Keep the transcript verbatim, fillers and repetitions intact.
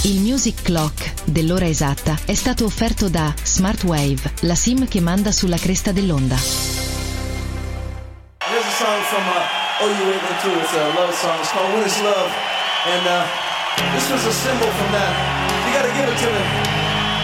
Il Music Clock dell'ora esatta è stato offerto da Smartwave, la SIM che manda sulla cresta dell'onda. Here's a song from uh, O U eighty-two. It's a love song. It's called When Is Love. And uh, this was a symbol from that. You gotta give it to me.